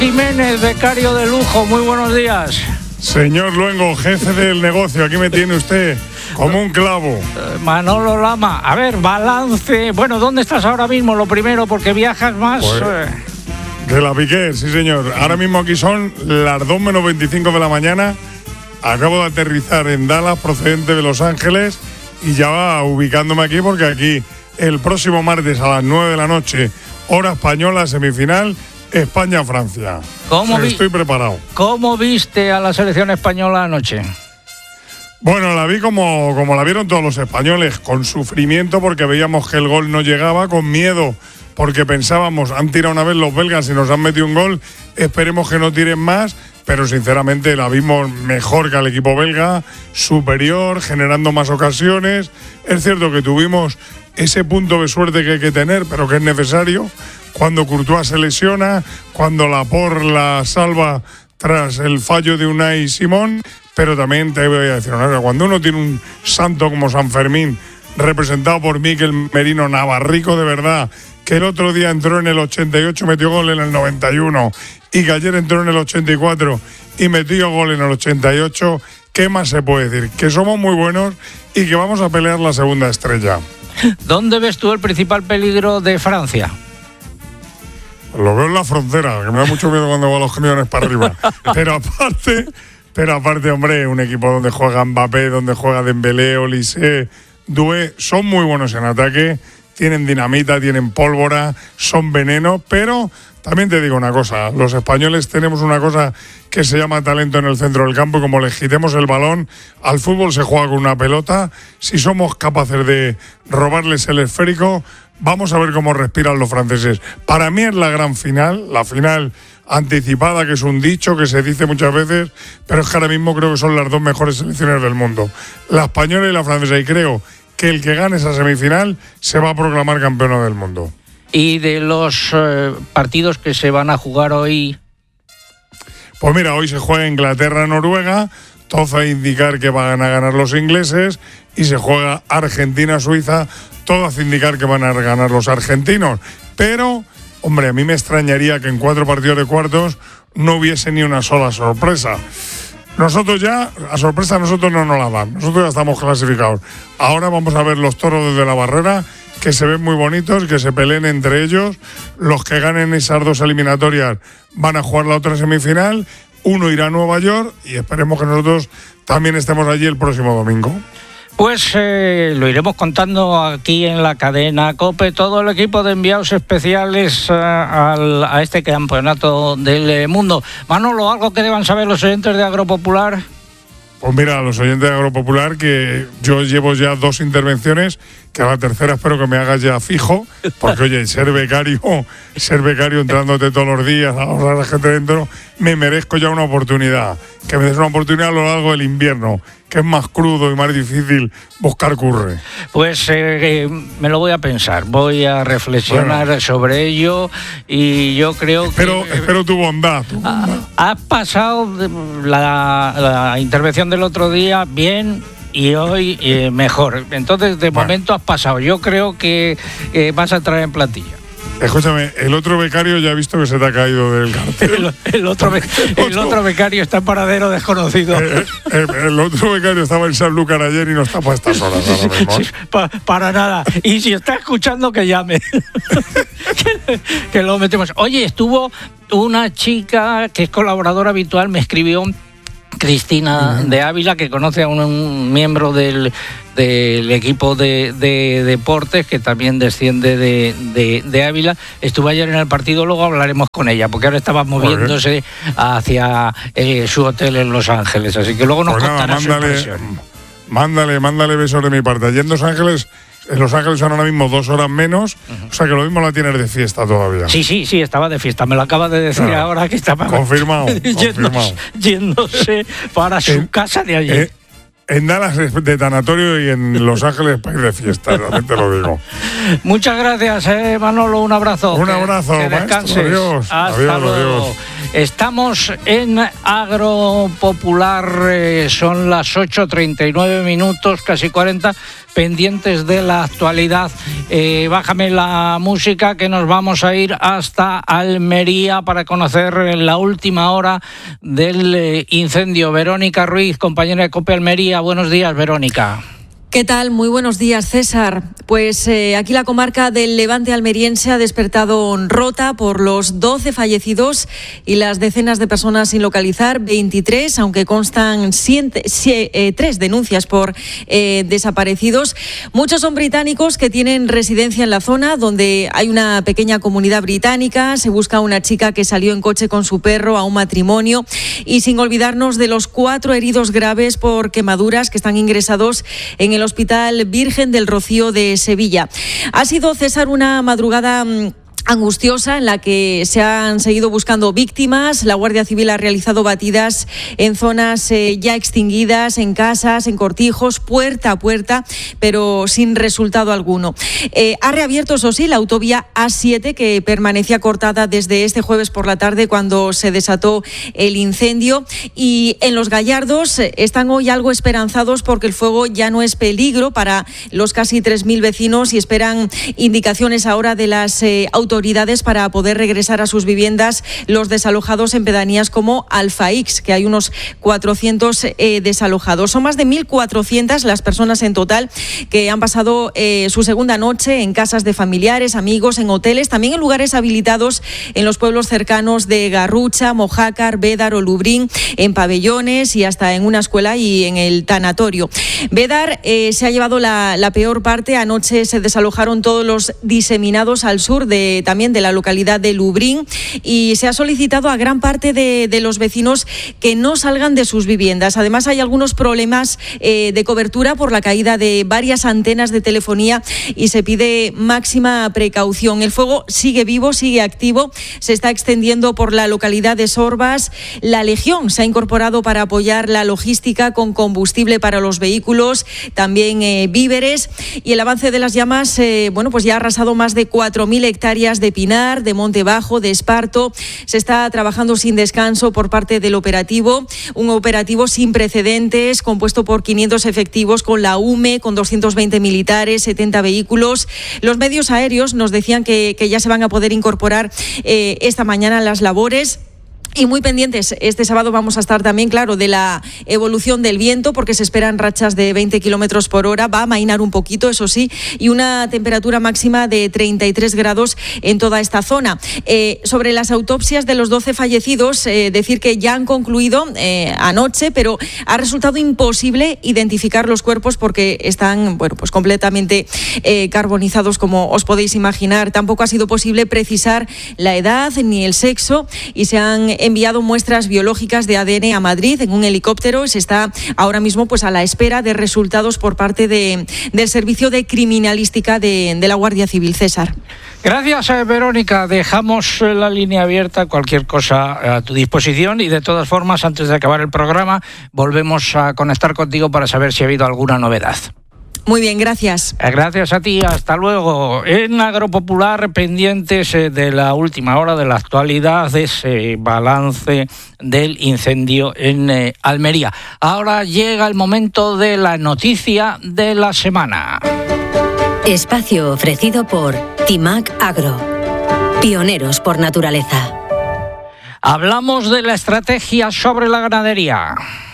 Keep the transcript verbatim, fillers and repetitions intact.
Jiménez, becario de lujo, muy buenos días. Señor Luengo, jefe del negocio, aquí me tiene usted como un clavo. Manolo Lama, a ver, balance. Bueno, ¿dónde estás ahora mismo? Lo primero, porque viajas más. Pues, de la Piqué, sí señor. Ahora mismo aquí son las dos menos veinticinco de la mañana. Acabo de aterrizar en Dallas, procedente de Los Ángeles, y ya va ubicándome aquí porque aquí el próximo martes a las nueve de la noche, hora española, semifinal, España-Francia. ¿Cómo o sea, vi- estoy preparado. ¿Cómo viste a la selección española anoche? Bueno, la vi como, como la vieron todos los españoles, con sufrimiento porque veíamos que el gol no llegaba, con miedo porque pensábamos, han tirado una vez los belgas y nos han metido un gol, esperemos que no tiren más, pero sinceramente la vimos mejor que al equipo belga, superior, generando más ocasiones. Es cierto que tuvimos ese punto de suerte que hay que tener, pero que es necesario, cuando Courtois se lesiona, cuando Laporte la salva tras el fallo de Unai Simón, pero también te voy a decir una cosa, cuando uno tiene un santo como San Fermín, representado por Mikel Merino, navarrico de verdad, que el otro día entró en el ochenta y ocho, metió gol en el noventa y uno, y que ayer entró en el ochenta y cuatro y metió gol en el ochenta y ocho, ¿qué más se puede decir? Que somos muy buenos y que vamos a pelear la segunda estrella. ¿Dónde ves tú el principal peligro de Francia? Lo veo en la frontera, que me da mucho miedo cuando van los camiones para arriba. Pero aparte, pero aparte, hombre, un equipo donde juega Mbappé, donde juega Dembélé, Olise, Doué, son muy buenos en ataque, tienen dinamita, tienen pólvora, son veneno, pero también te digo una cosa, los españoles tenemos una cosa que se llama talento en el centro del campo, y como les quitemos el balón, al fútbol se juega con una pelota. Si somos capaces de robarles el esférico, vamos a ver cómo respiran los franceses. Para mí es la gran final, la final anticipada, que es un dicho que se dice muchas veces, pero es que ahora mismo creo que son las dos mejores selecciones del mundo, la española y la francesa, y creo que el que gane esa semifinal se va a proclamar campeón del mundo. Y de los eh, partidos que se van a jugar hoy. Pues mira, hoy se juega Inglaterra-Noruega, todo a indicar que van a ganar los ingleses, y se juega Argentina-Suiza, todo hace indicar que van a ganar los argentinos. Pero, hombre, a mí me extrañaría que en cuatro partidos de cuartos no hubiese ni una sola sorpresa. Nosotros ya, a sorpresa nosotros no nos la dan, nosotros ya estamos clasificados. Ahora vamos a ver los toros desde la barrera, que se ven muy bonitos, que se peleen entre ellos. Los que ganen esas dos eliminatorias van a jugar la otra semifinal, uno irá a Nueva York, y esperemos que nosotros también estemos allí el próximo domingo. Pues eh, lo iremos contando aquí en la cadena COPE, todo el equipo de enviados especiales uh, al, a este campeonato del mundo. Manolo, ¿algo que deban saber los oyentes de Agropopular? Pues mira, los oyentes de Agropopular, que yo llevo ya dos intervenciones, que a la tercera espero que me hagas ya fijo, porque oye, ser becario, ser becario entrándote todos los días a la la gente dentro, me merezco ya una oportunidad, que me des una oportunidad a lo largo del invierno, que es más crudo y más difícil buscar curre. Pues eh, me lo voy a pensar, voy a reflexionar bueno. sobre ello, y yo creo espero, que... Espero tu bondad. Tu bondad. Ha, ha pasado la, la intervención del otro día bien, y hoy eh, mejor. Entonces, de bueno. momento has pasado. Yo creo que eh, vas a entrar en plantilla. Escúchame, el otro becario ya he visto que se te ha caído del cartel. El, el, otro, be, el otro becario está en paradero desconocido. Eh, eh, el otro becario estaba en Sanlúcar ayer y no está para estas horas. Sí, sí, sí, pa, para nada. Y si está escuchando, que llame. que, que lo metemos. Oye, estuvo una chica que es colaboradora habitual, me escribió... Cristina uh-huh. de Ávila, que conoce a un, un miembro del, del equipo de, de deportes que también desciende de, de, de Ávila. Estuvo ayer en el partido, luego hablaremos con ella, porque ahora estaba moviéndose hacia eh, su hotel en Los Ángeles, así que luego nos pues contará nada, mándale, su impresión. Mándale, mándale besos de mi parte. Allí en Los Ángeles... En Los Ángeles son ahora mismo dos horas menos, uh-huh. o sea que lo mismo la tienes de fiesta todavía. Sí, sí, sí, estaba de fiesta, me lo acaba de decir claro. ahora que estaba... Confirmado, yéndose, confirmado. Yéndose para su en, casa de allí. En, en Dallas de tanatorio y en Los Ángeles para ir de fiesta, realmente lo digo. Muchas gracias, eh, Manolo, un abrazo. Un abrazo, que, que descanses. Maestro, adiós. Hasta adiós, luego. adiós. Estamos en Agropopular, eh, son las ocho treinta y nueve minutos, casi cuarenta, pendientes de la actualidad. Eh, bájame la música, que nos vamos a ir hasta Almería para conocer la última hora del eh, incendio. Verónica Ruiz, compañera de COPE Almería. Buenos días, Verónica. ¿Qué tal? Muy buenos días, César. Pues eh, aquí la comarca del Levante almeriense ha despertado rota por los doce fallecidos y las decenas de personas sin localizar, veintitrés, aunque constan siete, siete, eh, tres denuncias por eh, desaparecidos. Muchos son británicos que tienen residencia en la zona, donde hay una pequeña comunidad británica. Se busca una chica que salió en coche con su perro a un matrimonio, y sin olvidarnos de los cuatro heridos graves por quemaduras que están ingresados en el el Hospital Virgen del Rocío de Sevilla. Ha sido, César, una madrugada mmm, angustiosa en la que se han seguido buscando víctimas. La Guardia Civil ha realizado batidas en zonas eh, ya extinguidas, en casas, en cortijos, puerta a puerta, pero sin resultado alguno. Eh, ha reabierto, eso sí, la autovía A siete, que permanecía cortada desde este jueves por la tarde cuando se desató el incendio, y en Los Gallardos están hoy algo esperanzados porque el fuego ya no es peligro para los casi tres mil vecinos y esperan indicaciones ahora de las eh, autoridades autoridades para poder regresar a sus viviendas los desalojados en pedanías como Alfaix, que hay unos cuatrocientos eh, desalojados. Son más de mil cuatrocientas las personas en total que han pasado eh, su segunda noche en casas de familiares, amigos, en hoteles, también en lugares habilitados en los pueblos cercanos de Garrucha, Mojácar, Bédar o Lubrín, en pabellones y hasta en una escuela y en el tanatorio. Bédar eh, se ha llevado la, la peor parte. Anoche se desalojaron todos los diseminados al sur de también de la localidad de Lubrín, y se ha solicitado a gran parte de, de los vecinos que no salgan de sus viviendas. Además, hay algunos problemas eh, de cobertura por la caída de varias antenas de telefonía y se pide máxima precaución. El fuego sigue vivo, sigue activo, se está extendiendo por la localidad de Sorbas. La Legión se ha incorporado para apoyar la logística con combustible para los vehículos, también eh, víveres, y el avance de las llamas eh, bueno, pues ya ha arrasado más de cuatro mil hectáreas de pinar, de monte bajo, de esparto. Se está trabajando sin descanso por parte del operativo, un operativo sin precedentes, compuesto por quinientos efectivos con la U M E, con doscientos veinte militares, setenta vehículos. Los medios aéreos nos decían que, que ya se van a poder incorporar eh, esta mañana a las labores. Y muy pendientes, este sábado vamos a estar también, claro, de la evolución del viento, porque se esperan rachas de veinte kilómetros por hora. Va a amainar un poquito, eso sí, y una temperatura máxima de treinta y tres grados en toda esta zona. Eh, sobre las autopsias de los doce fallecidos, eh, decir que ya han concluido eh, anoche, pero ha resultado imposible identificar los cuerpos porque están, bueno, pues completamente eh, carbonizados, como os podéis imaginar. Tampoco ha sido posible precisar la edad ni el sexo, y se han enviado muestras biológicas de A D N a Madrid en un helicóptero. Se está ahora mismo pues a la espera de resultados por parte de, del Servicio de Criminalística de, de la Guardia Civil. César. Gracias, eh, Verónica. Dejamos eh, la línea abierta, cualquier cosa a tu disposición, y de todas formas, antes de acabar el programa, volvemos a conectar contigo para saber si ha habido alguna novedad. Muy bien, gracias. Gracias a ti, hasta luego. En Agropopular, pendientes de la última hora, de la actualidad, de ese balance del incendio en eh, Almería. Ahora llega el momento de la noticia de la semana. Espacio ofrecido por Timac Agro, pioneros por naturaleza. Hablamos de la estrategia sobre la ganadería.